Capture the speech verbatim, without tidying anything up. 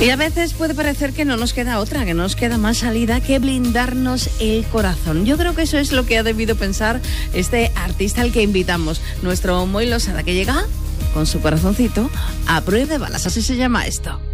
Y a veces puede parecer que no nos queda otra, que no nos queda más salida que blindarnos el corazón. Yo creo que eso es lo que ha debido pensar este artista al que invitamos, nuestro Moy Losada, que llega con su corazoncito a prueba de balas, así se llama esto.